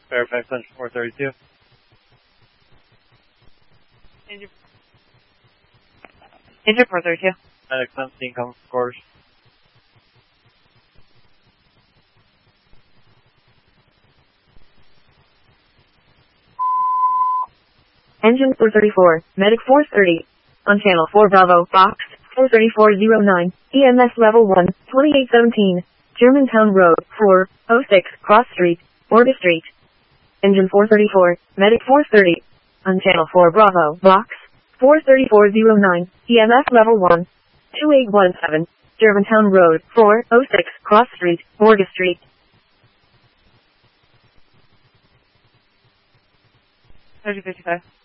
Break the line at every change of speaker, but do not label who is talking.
Fairfax Engine 432.
Engine 432.
Medic 17 coming from quarters.
Engine 434, Medic 430. On channel 4 Bravo, box 43409, EMS level 1, 2817, Germantown Road, 406, Cross Street, Orga Street. Engine 434, Medic 430. On channel 4 Bravo, box 43409, EMS level 1, 2817, Germantown Road, 406, Cross Street, Orga Street.
3055.